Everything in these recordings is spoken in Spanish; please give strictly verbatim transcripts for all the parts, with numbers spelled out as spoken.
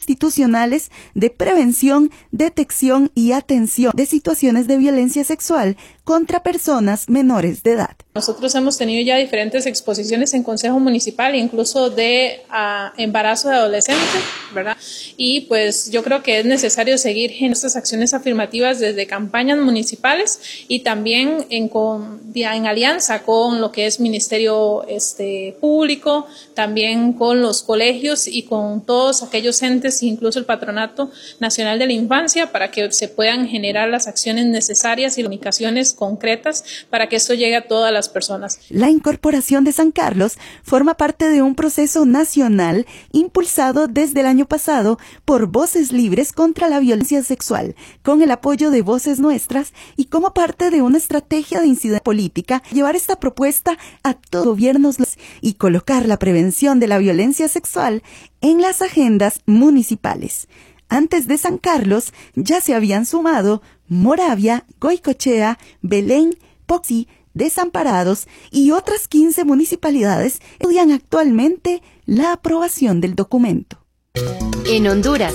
institucionales de prevención, detección y atención de situaciones de violencia sexual contra personas menores de edad. Nosotros hemos tenido ya diferentes exposiciones en Consejo Municipal, incluso de uh, embarazo de adolescentes, ¿verdad? Y pues yo creo que es necesario seguir en estas acciones afirmativas desde campañas municipales y también en, con, en alianza con lo que es Ministerio este, Público, también con los colegios y con todos aquellos entes, incluso el Patronato Nacional de la Infancia, para que se puedan generar las acciones necesarias y comunicaciones concretas para que esto llegue a todas las personas. La incorporación de San Carlos forma parte de un proceso nacional impulsado desde el año pasado por Voces Libres contra la Violencia Sexual, con el apoyo de Voces Nuestras y como parte de una estrategia de incidencia política, llevar esta propuesta a todos los gobiernos y colocar la prevención de la violencia sexual en las agendas municipales. Antes de San Carlos ya se habían sumado Moravia, Goicoechea, Belén, Poxi, Desamparados y otras quince municipalidades estudian actualmente la aprobación del documento. En Honduras.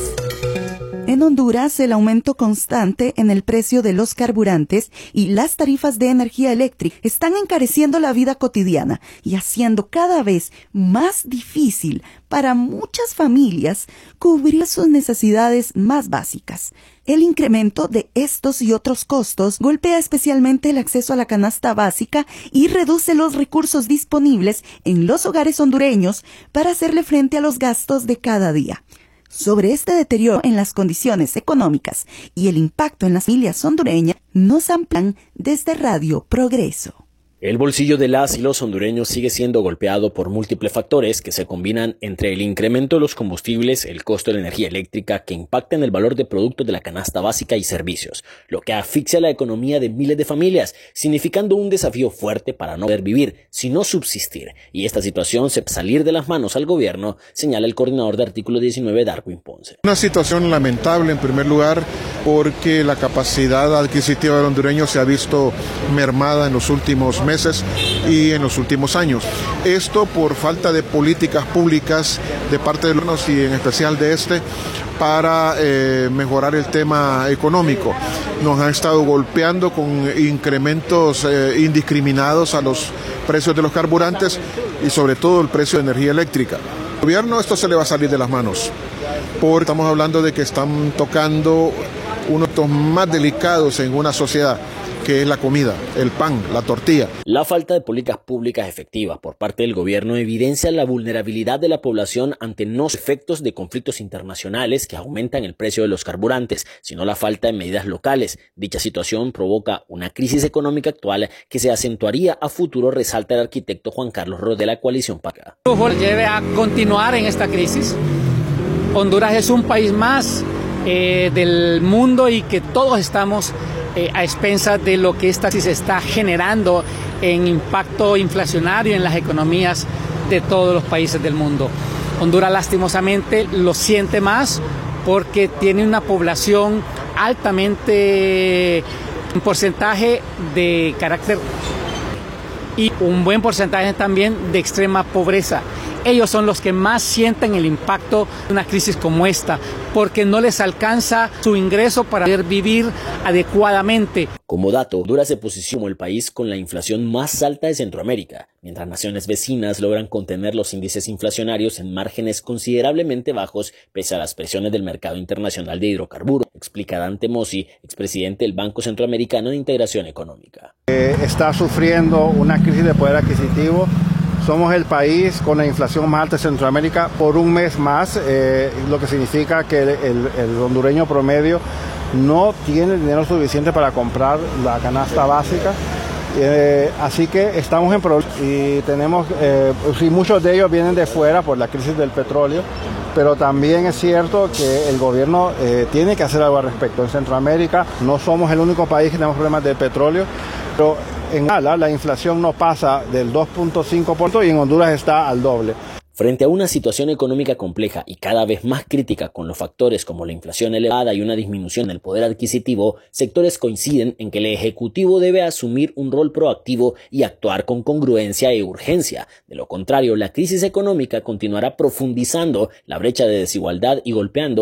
En Honduras, el aumento constante en el precio de los carburantes y las tarifas de energía eléctrica están encareciendo la vida cotidiana y haciendo cada vez más difícil para muchas familias cubrir sus necesidades más básicas. El incremento de estos y otros costos golpea especialmente el acceso a la canasta básica y reduce los recursos disponibles en los hogares hondureños para hacerle frente a los gastos de cada día. Sobre este deterioro en las condiciones económicas y el impacto en las familias hondureñas, nos amplían desde Radio Progreso. El bolsillo de las y los hondureños sigue siendo golpeado por múltiples factores que se combinan entre el incremento de los combustibles, el costo de la energía eléctrica que impacta en el valor de productos de la canasta básica y servicios, lo que asfixia la economía de miles de familias, significando un desafío fuerte para no poder vivir, sino subsistir. Y esta situación se puede salir de las manos al gobierno, señala el coordinador de Artículo diecinueve, Darwin Ponce. Una situación lamentable en primer lugar porque la capacidad adquisitiva del hondureño se ha visto mermada en los últimos meses y en los últimos años. Esto por falta de políticas públicas de parte de los y en especial de este para eh, mejorar el tema económico. Nos han estado golpeando con incrementos eh, indiscriminados a los precios de los carburantes y sobre todo el precio de energía eléctrica. Al gobierno esto se le va a salir de las manos, porque estamos hablando de que están tocando uno de los más delicados en una sociedad, que es la comida, el pan, la tortilla. La falta de políticas públicas efectivas por parte del gobierno evidencia la vulnerabilidad de la población ante no los efectos de conflictos internacionales que aumentan el precio de los carburantes, sino la falta de medidas locales. Dicha situación provoca una crisis económica actual que se acentuaría a futuro, resalta el arquitecto Juan Carlos Rodríguez de la Coalición Paca. Lleve a continuar en esta crisis. Honduras es un país más eh, del mundo y que todos estamos Eh, a expensas de lo que esta crisis está generando en impacto inflacionario en las economías de todos los países del mundo. Honduras lastimosamente lo siente más porque tiene una población altamente, un porcentaje de carácter y un buen porcentaje también de extrema pobreza. Ellos son los que más sienten el impacto de una crisis como esta, porque no les alcanza su ingreso para poder vivir adecuadamente. Como dato, Honduras se posiciona como el país con la inflación más alta de Centroamérica, mientras naciones vecinas logran contener los índices inflacionarios en márgenes considerablemente bajos pese a las presiones del mercado internacional de hidrocarburos, explica Dante Mossi, expresidente del Banco Centroamericano de Integración Económica. Eh, está sufriendo una crisis de poder adquisitivo. Somos el país con la inflación más alta de Centroamérica por un mes más, eh, lo que significa que el, el, el hondureño promedio no tiene dinero suficiente para comprar la canasta básica. Eh, así que estamos en problemas y tenemos, eh, y muchos de ellos vienen de fuera por la crisis del petróleo, pero también es cierto que el gobierno eh, tiene que hacer algo al respecto. En Centroamérica no somos el único país que tenemos problemas del petróleo, pero en Ala la inflación no pasa del dos punto cinco por ciento y en Honduras está al doble. Frente a una situación económica compleja y cada vez más crítica con los factores como la inflación elevada y una disminución del poder adquisitivo, sectores coinciden en que el Ejecutivo debe asumir un rol proactivo y actuar con congruencia e urgencia. De lo contrario, la crisis económica continuará profundizando la brecha de desigualdad y golpeando